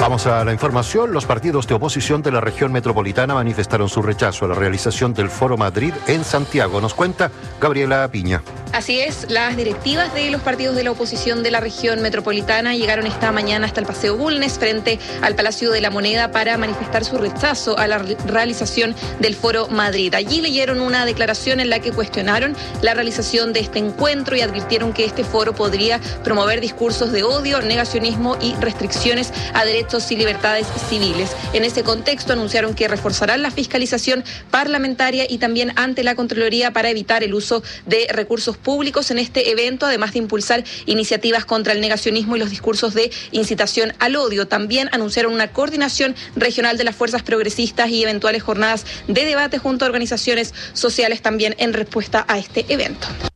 Vamos a la información. Los partidos de oposición de la región metropolitana manifestaron su rechazo a la realización del Foro Madrid en Santiago. Nos cuenta Gabriela Piña. Así es, las directivas de los partidos de la oposición de la región metropolitana llegaron esta mañana hasta el Paseo Bulnes, frente al Palacio de la Moneda, para manifestar su rechazo a la realización del Foro Madrid. Allí leyeron una declaración en la que cuestionaron la realización de este encuentro y advirtieron que este foro podría promover discursos de odio, negacionismo y restricciones a derechos y libertades civiles. En ese contexto anunciaron que reforzarán la fiscalización parlamentaria y también ante la Contraloría para evitar el uso de recursos públicos en este evento, además de impulsar iniciativas contra el negacionismo y los discursos de incitación al odio. También anunciaron una coordinación regional de las fuerzas progresistas y eventuales jornadas de debate junto a organizaciones sociales también en respuesta a este evento.